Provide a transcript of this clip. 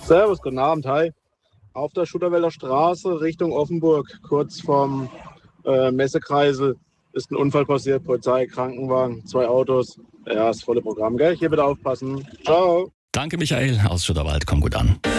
Servus, guten Abend, hi. Auf der Schutterwälder Straße Richtung Offenburg, kurz vorm Messekreisel, ist ein Unfall passiert. Polizei, Krankenwagen, 2 Autos. Ja, das volle Programm, gell? Hier bitte aufpassen. Ciao. Danke, Michael aus Schutterwald. Komm gut an.